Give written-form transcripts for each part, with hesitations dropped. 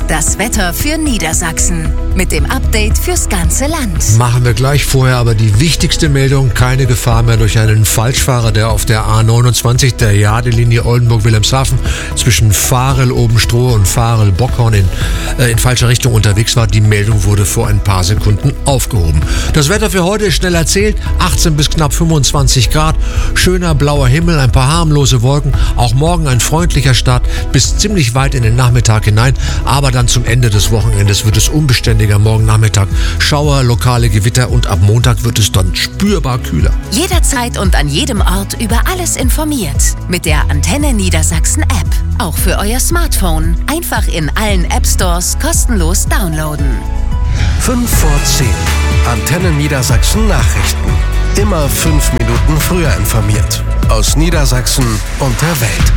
Das Wetter für Niedersachsen. Mit dem Update fürs ganze Land. Machen wir gleich, vorher aber die wichtigste Meldung. Keine Gefahr mehr durch einen Falschfahrer, der auf der A29, der Jadelinie Oldenburg-Wilhelmshaven, zwischen Varel-Obenstrohe und Varel-Bockhorn in falscher Richtung unterwegs war. Die Meldung wurde vor ein paar Sekunden aufgehoben. Das Wetter für heute ist schnell erzählt. 18 bis knapp 25 Grad. Schöner blauer Himmel, ein paar harmlose Wolken. Auch morgen ein freundlicher Start bis ziemlich weit in den Nachmittag hinein. Aber dann zum Ende des Wochenendes wird es unbeständiger. Morgen Nachmittag Schauer, lokale Gewitter und ab Montag wird es dann spürbar kühler. Jederzeit und an jedem Ort über alles informiert. Mit der Antenne Niedersachsen App. Auch für euer Smartphone. Einfach in allen App Stores kostenlos downloaden. 5 vor 10. Antenne Niedersachsen Nachrichten. Immer 5 Minuten früher informiert. Aus Niedersachsen und der Welt.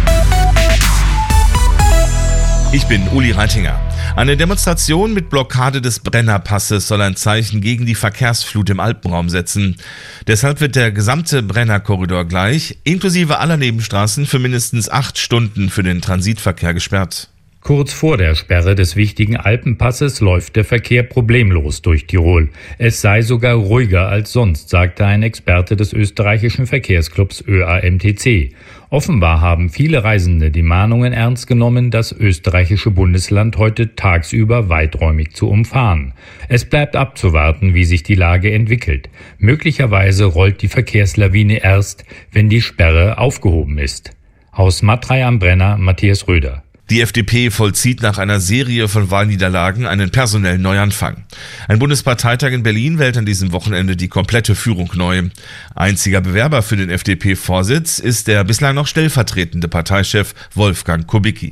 Ich bin Uli Reitinger. Eine Demonstration mit Blockade des Brennerpasses soll ein Zeichen gegen die Verkehrsflut im Alpenraum setzen. Deshalb wird der gesamte Brennerkorridor gleich, inklusive aller Nebenstraßen, für mindestens 8 Stunden für den Transitverkehr gesperrt. Kurz vor der Sperre des wichtigen Alpenpasses läuft der Verkehr problemlos durch Tirol. Es sei sogar ruhiger als sonst, sagte ein Experte des österreichischen Verkehrsclubs ÖAMTC. Offenbar haben viele Reisende die Mahnungen ernst genommen, das österreichische Bundesland heute tagsüber weiträumig zu umfahren. Es bleibt abzuwarten, wie sich die Lage entwickelt. Möglicherweise rollt die Verkehrslawine erst, wenn die Sperre aufgehoben ist. Aus Matrei am Brenner, Matthias Röder. Die FDP vollzieht nach einer Serie von Wahlniederlagen einen personellen Neuanfang. Ein Bundesparteitag in Berlin wählt an diesem Wochenende die komplette Führung neu. Einziger Bewerber für den FDP-Vorsitz ist der bislang noch stellvertretende Parteichef Wolfgang Kubicki.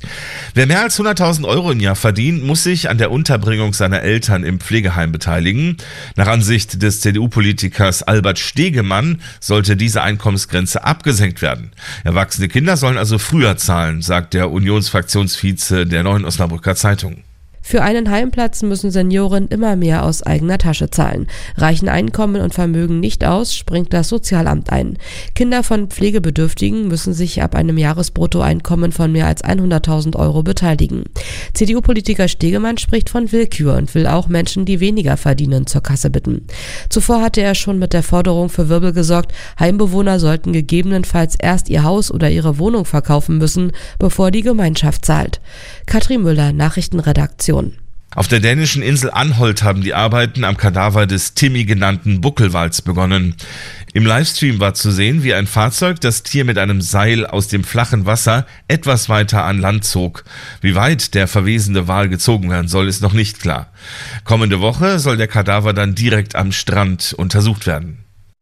Wer mehr als 100.000 Euro im Jahr verdient, muss sich an der Unterbringung seiner Eltern im Pflegeheim beteiligen. Nach Ansicht des CDU-Politikers Albert Stegemann sollte diese Einkommensgrenze abgesenkt werden. Erwachsene Kinder sollen also früher zahlen, sagt der Unionsfraktionsvize der Neuen Osnabrücker Zeitung. Für einen Heimplatz müssen Senioren immer mehr aus eigener Tasche zahlen. Reichen Einkommen und Vermögen nicht aus, springt das Sozialamt ein. Kinder von Pflegebedürftigen müssen sich ab einem Jahresbruttoeinkommen von mehr als 100.000 Euro beteiligen. CDU-Politiker Stegemann spricht von Willkür und will auch Menschen, die weniger verdienen, zur Kasse bitten. Zuvor hatte er schon mit der Forderung für Wirbel gesorgt, Heimbewohner sollten gegebenenfalls erst ihr Haus oder ihre Wohnung verkaufen müssen, bevor die Gemeinschaft zahlt. Katrin Müller, Nachrichtenredaktion. Auf der dänischen Insel Anholt haben die Arbeiten am Kadaver des Timmy genannten Buckelwals begonnen. Im Livestream war zu sehen, wie ein Fahrzeug das Tier mit einem Seil aus dem flachen Wasser etwas weiter an Land zog. Wie weit der verwesende Wal gezogen werden soll, ist noch nicht klar. Kommende Woche soll der Kadaver dann direkt am Strand untersucht werden.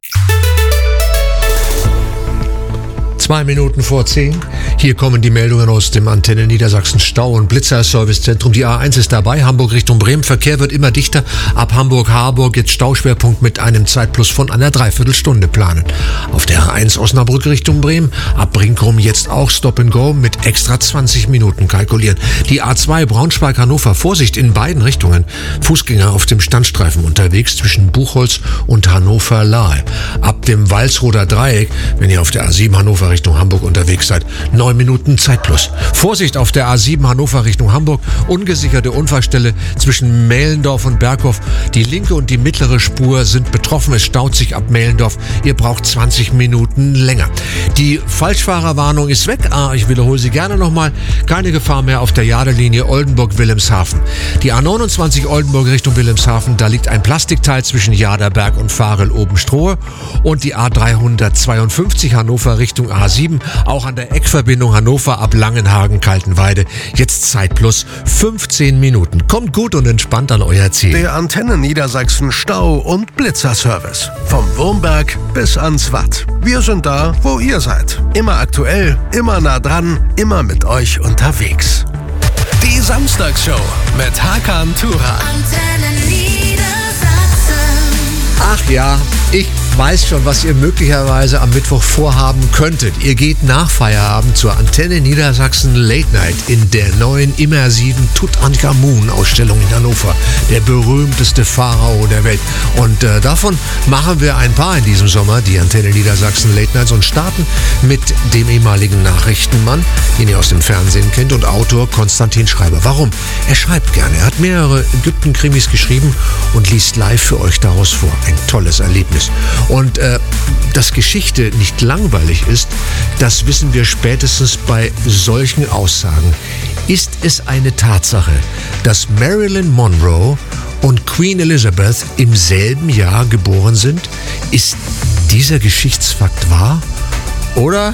2 Minuten vor 10. Hier kommen die Meldungen aus dem Antenne Niedersachsen Stau- und Blitzer-Servicezentrum. Die A1 ist dabei, Hamburg Richtung Bremen. Verkehr wird immer dichter. Ab Hamburg-Harburg jetzt Stauschwerpunkt mit einem Zeitplus von einer Dreiviertelstunde planen. Auf der A1 Osnabrück Richtung Bremen, ab Brinkrum jetzt auch Stop and Go mit extra 20 Minuten kalkulieren. Die A2 Braunschweig-Hannover, Vorsicht in beiden Richtungen. Fußgänger auf dem Standstreifen unterwegs zwischen Buchholz und Hannover-Lahe. Ab dem Walsroder Dreieck, wenn ihr auf der A7 Hannover Richtung Hamburg unterwegs seid, 9 Minuten Zeitplus. Vorsicht auf der A7 Hannover Richtung Hamburg, ungesicherte Unfallstelle zwischen Mählendorf und Berghof. Die linke und die mittlere Spur sind betroffen. Es staut sich ab Mählendorf. Ihr braucht 20 Minuten länger. Die Falschfahrerwarnung ist weg. Ich wiederhole sie gerne nochmal. Keine Gefahr mehr auf der Jadelinie Oldenburg-Wilhelmshaven. Die A29 Oldenburg Richtung Wilhelmshaven, da liegt ein Plastikteil zwischen Jaderberg und Varel-Obenstrohe. Und die A352 Hannover Richtung A7, auch an der Eckverbindung Hannover ab Langenhagen-Kaltenweide. Jetzt Zeitplus 15 Minuten. Kommt gut und entspannt an euer Ziel. Der Antenne Niedersachsen Stau- und Blitzerservice. Vom Wurmberg bis ans Watt. Wir sind da, wo ihr seid. Immer aktuell, immer nah dran, immer mit euch unterwegs. Die Samstagsshow mit Hakan Turan. Antenne Niedersachsen. Ach ja, ich weiß schon, was ihr möglicherweise am Mittwoch vorhaben könntet. Ihr geht nach Feierabend zur Antenne Niedersachsen Late Night in der neuen immersiven Tutanchamun-Ausstellung in Hannover. Der berühmteste Pharao der Welt. Und davon machen wir ein paar in diesem Sommer, die Antenne Niedersachsen Late Nights, und starten mit dem ehemaligen Nachrichtenmann, den ihr aus dem Fernsehen kennt, und Autor Konstantin Schreiber. Warum? Er schreibt gerne. Er hat mehrere Ägypten-Krimis geschrieben und liest live für euch daraus vor. Ein tolles Erlebnis. Und dass Geschichte nicht langweilig ist, das wissen wir spätestens bei solchen Aussagen. Ist es eine Tatsache, dass Marilyn Monroe und Queen Elizabeth im selben Jahr geboren sind? Ist dieser Geschichtsfakt wahr? Oder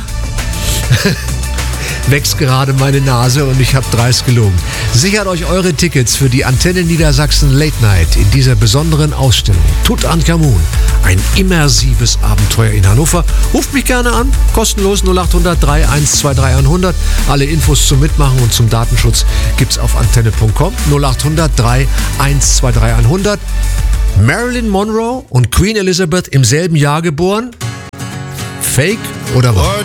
wächst gerade meine Nase und ich habe dreist gelogen. Sichert euch eure Tickets für die Antenne Niedersachsen Late Night in dieser besonderen Ausstellung. Tutanchamun, ein immersives Abenteuer in Hannover. Ruft mich gerne an, kostenlos 0800 3123 100. Alle Infos zum Mitmachen und zum Datenschutz gibt's auf antenne.com. 0800 3123 100. Marilyn Monroe und Queen Elizabeth im selben Jahr geboren? Fake oder wahr?